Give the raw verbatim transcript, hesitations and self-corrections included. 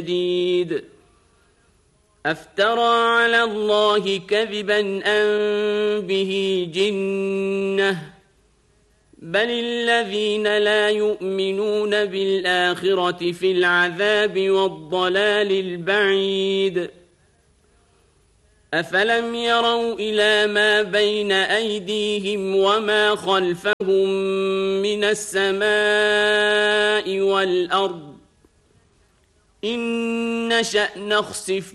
شديد أفترى على الله كذبا أم به جنة بل الذين لا يؤمنون بالآخرة في العذاب والضلال البعيد أفلم يروا إلى ما بين أيديهم وما خلفهم من السماء والأرض إن نشأ نخسف